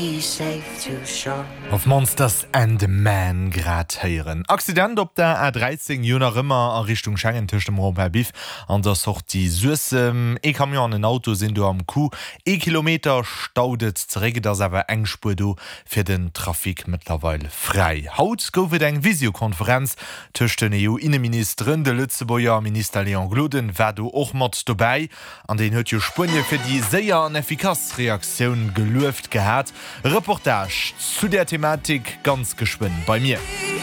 Auf Monsters and the Man grad heieren. Accident op der A13 Joner Rëmmer an Richtung Schengen tcht dem Rompebif an der socht die Süssem E-Kamion en Auto sinn du am Ku. Kilometer staudet zereget ass awer engspur do fir den Trafik mittlerweile frei. Haut goufet eng Visiokonferenz tcht den EU-Innenministerin de Lützebauer Minister Leon Gloden wär du och mat dobei an den huet jo Spnje fir die séier an Effikazreaktionun geluft gehät. Reportage zu der Thematik ganz geschwind bei mir.